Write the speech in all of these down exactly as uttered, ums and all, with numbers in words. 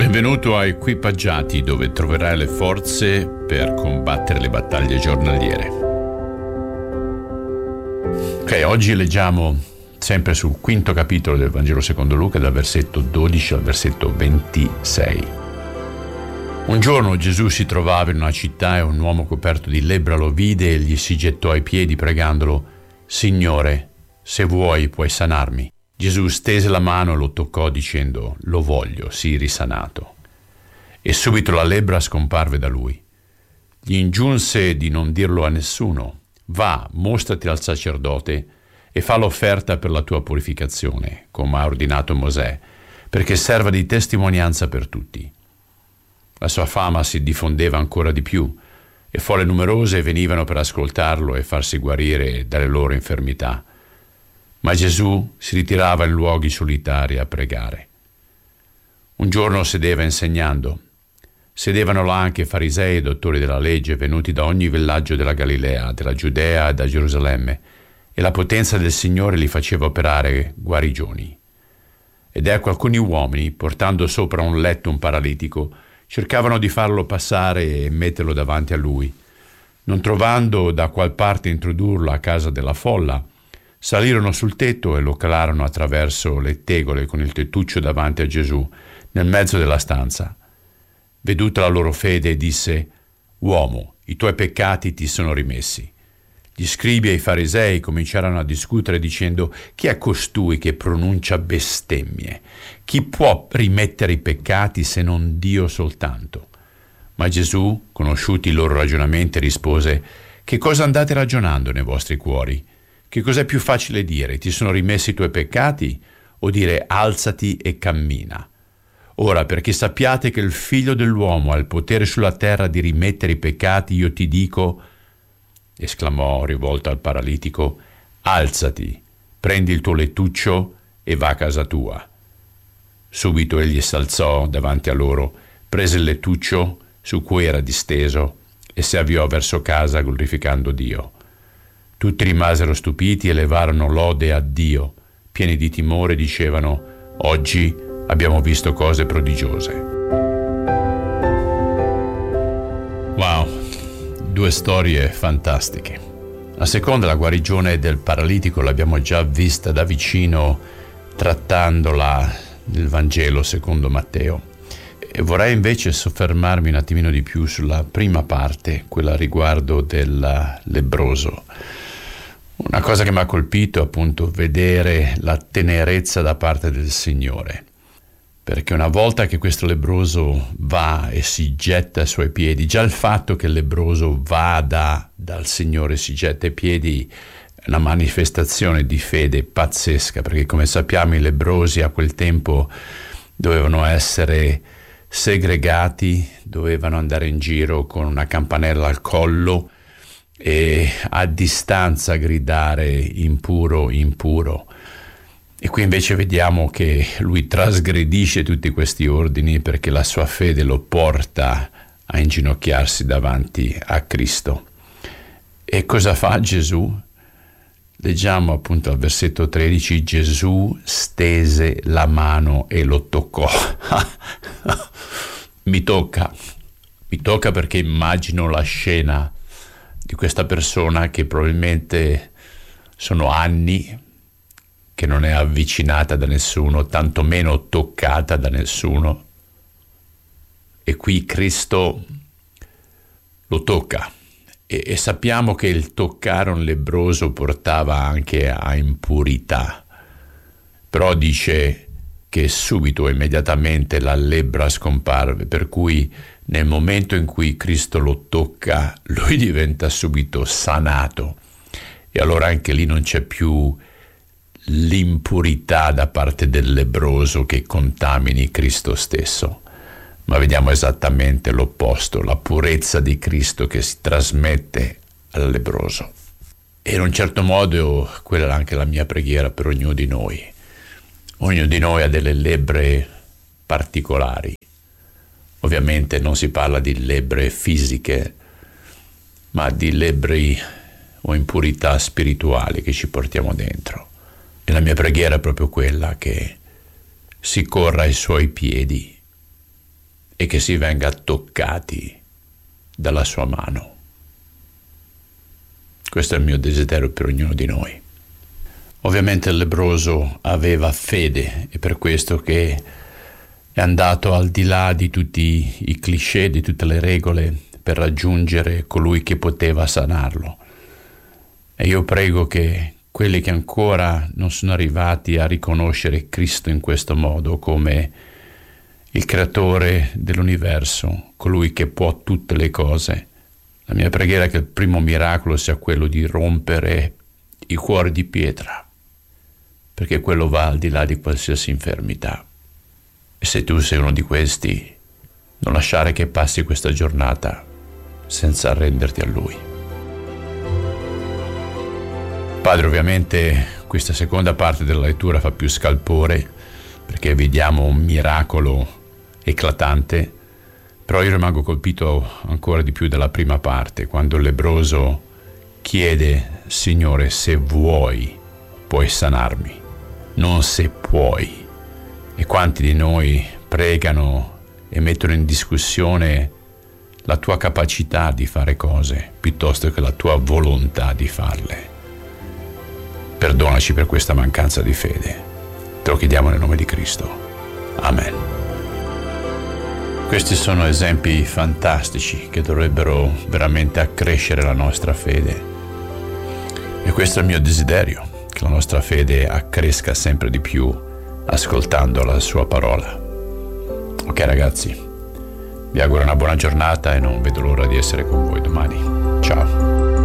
Benvenuto a Equipaggiati, dove troverai le forze per combattere le battaglie giornaliere. Ok, oggi leggiamo sempre sul quinto capitolo del Vangelo secondo Luca, dal versetto dodici al versetto ventisei. Un giorno Gesù si trovava in una città e un uomo coperto di lebbra lo vide e gli si gettò ai piedi pregandolo: «Signore, se vuoi puoi sanarmi». Gesù stese la mano e lo toccò dicendo: «Lo voglio, sii risanato». E subito la lebbra scomparve da lui. Gli ingiunse di non dirlo a nessuno: «Va, mostrati al sacerdote e fa l'offerta per la tua purificazione, come ha ordinato Mosè, perché serva di testimonianza per tutti». La sua fama si diffondeva ancora di più e folle numerose venivano per ascoltarlo e farsi guarire dalle loro infermità. Ma Gesù si ritirava in luoghi solitari a pregare. Un giorno sedeva insegnando. Sedevano là anche farisei e dottori della legge venuti da ogni villaggio della Galilea, della Giudea e da Gerusalemme, e la potenza del Signore li faceva operare guarigioni. Ed ecco alcuni uomini, portando sopra un letto un paralitico, cercavano di farlo passare e metterlo davanti a lui. Non trovando da qual parte introdurlo a casa della folla, salirono sul tetto e lo calarono attraverso le tegole con il tettuccio davanti a Gesù, nel mezzo della stanza. Veduta la loro fede, disse: «Uomo, i tuoi peccati ti sono rimessi». Gli scribi e i farisei cominciarono a discutere dicendo: «Chi è costui che pronuncia bestemmie? Chi può rimettere i peccati se non Dio soltanto?» Ma Gesù, conosciuti i loro ragionamenti, rispose: «Che cosa andate ragionando nei vostri cuori? Che cos'è più facile dire? Ti sono rimessi i tuoi peccati? O dire alzati e cammina? Ora, perché sappiate che il Figlio dell'uomo ha il potere sulla terra di rimettere i peccati, io ti dico», esclamò rivolto al paralitico, «alzati, prendi il tuo lettuccio e va a casa tua». Subito egli s'alzò davanti a loro, prese il lettuccio su cui era disteso e si avviò verso casa glorificando Dio. Tutti rimasero stupiti e levarono lode a Dio. Pieni di timore dicevano: «Oggi abbiamo visto cose prodigiose». Wow, due storie fantastiche. La seconda, la guarigione del paralitico, l'abbiamo già vista da vicino trattandola nel Vangelo secondo Matteo. E vorrei invece soffermarmi un attimino di più sulla prima parte, quella riguardo del lebbroso. Una cosa che mi ha colpito è appunto vedere la tenerezza da parte del Signore, perché una volta che questo lebbroso va e si getta ai suoi piedi, già il fatto che il lebbroso vada dal Signore e si getta ai piedi è una manifestazione di fede pazzesca, perché come sappiamo i lebbrosi a quel tempo dovevano essere segregati, dovevano andare in giro con una campanella al collo e a distanza gridare impuro, impuro. E qui invece vediamo che lui trasgredisce tutti questi ordini perché la sua fede lo porta a inginocchiarsi davanti a Cristo. E cosa fa Gesù? Leggiamo appunto al versetto tredici: Gesù stese la mano e lo toccò. Mi tocca, mi tocca perché immagino la scena di questa persona che probabilmente sono anni che non è avvicinata da nessuno, tantomeno toccata da nessuno, e qui Cristo lo tocca. E, e sappiamo che il toccare un lebbroso portava anche a impurità, però dice che subito, immediatamente, la lebbra scomparve, per cui nel momento in cui Cristo lo tocca, lui diventa subito sanato, e allora anche lì non c'è più l'impurità da parte del lebbroso che contamini Cristo stesso, ma vediamo esattamente l'opposto, la purezza di Cristo che si trasmette al lebbroso. E in un certo modo quella è anche la mia preghiera per ognuno di noi. Ognuno di noi ha delle lebbre particolari. Ovviamente non si parla di lebbre fisiche, ma di lebbri o impurità spirituali che ci portiamo dentro. E la mia preghiera è proprio quella, che si corra ai suoi piedi e che si venga toccati dalla sua mano. Questo è il mio desiderio per ognuno di noi. Ovviamente il lebbroso aveva fede, è per questo che è andato al di là di tutti i cliché, di tutte le regole, per raggiungere colui che poteva sanarlo. E io prego che quelli che ancora non sono arrivati a riconoscere Cristo in questo modo come il creatore dell'universo, colui che può tutte le cose, la mia preghiera è che il primo miracolo sia quello di rompere i cuori di pietra, perché quello va al di là di qualsiasi infermità. E se tu sei uno di questi, non lasciare che passi questa giornata senza arrenderti a Lui. Padre, ovviamente questa seconda parte della lettura fa più scalpore, perché vediamo un miracolo eclatante, però io rimango colpito ancora di più dalla prima parte, quando il lebbroso chiede: Signore, se vuoi, puoi sanarmi, non se puoi. E quanti di noi pregano e mettono in discussione la tua capacità di fare cose piuttosto che la tua volontà di farle. Perdonaci per questa mancanza di fede. Te lo chiediamo nel nome di Cristo. Amen. Questi sono esempi fantastici che dovrebbero veramente accrescere la nostra fede. E questo è il mio desiderio, che la nostra fede accresca sempre di più ascoltando la sua parola. Ok ragazzi, vi auguro una buona giornata e non vedo l'ora di essere con voi domani. Ciao.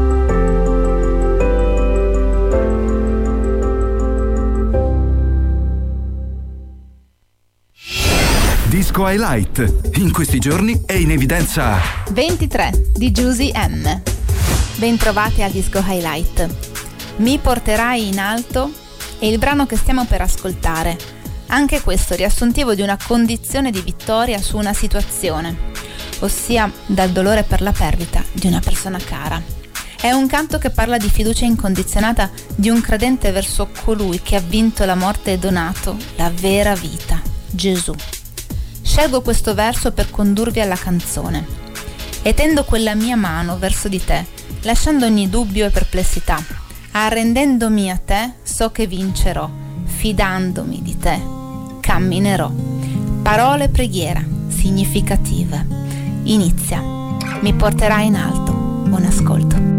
Disco Highlight. In questi giorni è in evidenza ventitré di Giusy M. Bentrovati a Disco Highlight. Mi porterai in alto è il brano che stiamo per ascoltare. Anche questo riassuntivo di una condizione di vittoria su una situazione, ossia dal dolore per la perdita di una persona cara. È un canto che parla di fiducia incondizionata di un credente verso colui che ha vinto la morte e donato la vera vita, Gesù. Scelgo questo verso per condurvi alla canzone. E tendo quella mia mano verso di te, lasciando ogni dubbio e perplessità. Arrendendomi a te, so che vincerò. Fidandomi di te, camminerò. Parole preghiera, significative. Inizia. Mi porterai in alto. Buon ascolto.